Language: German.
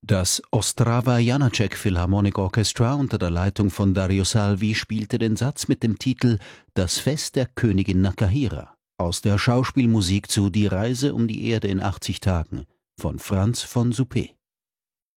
Das Ostrava Janáček Philharmonic Orchestra unter der Leitung von Dario Salvi spielte den Satz mit dem Titel »Das Fest der Königin Nakahira« aus der Schauspielmusik zu »Die Reise um die Erde in 80 Tagen« von Franz von Suppé.